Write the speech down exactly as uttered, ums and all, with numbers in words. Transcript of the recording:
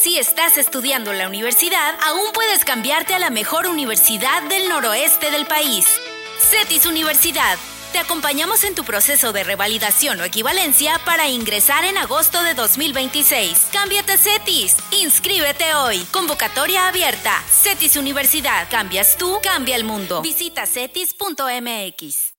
Si estás estudiando en la universidad, aún puedes cambiarte a la mejor universidad del noroeste del país. CETIS Universidad. Te acompañamos en tu proceso de revalidación o equivalencia para ingresar en agosto de dos mil veintiséis. Cámbiate a CETIS. Inscríbete hoy. Convocatoria abierta. CETIS Universidad. Cambias tú, cambia el mundo. Visita cetis punto m x.